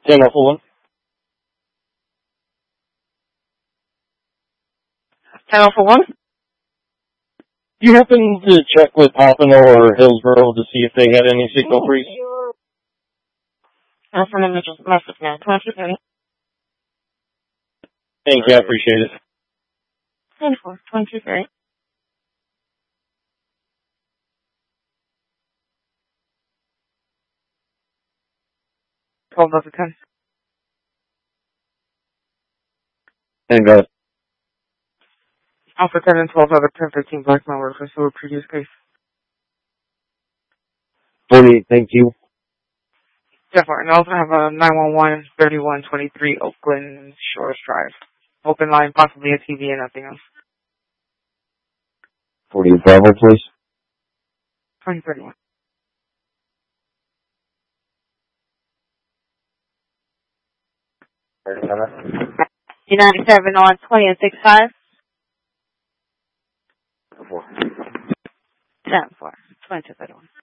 10-4. 10-4. You happen to check with Pompano or Hillsborough to see if they had any signal freeze? I'll send a message now. 2230. Thank you, I appreciate it. 10-4. 2230. Over 10. And go ahead. Alpha 10 and 12 over 1015 Blackmore Road for a previous case. 48, thank you. Definitely. And I also have a 911-3123 Oakland Shores Drive. Open line, possibly a TV and nothing else. 48 Bravo, please. 2031. United 7 on 20 and 65. 4. 10-4. 2231.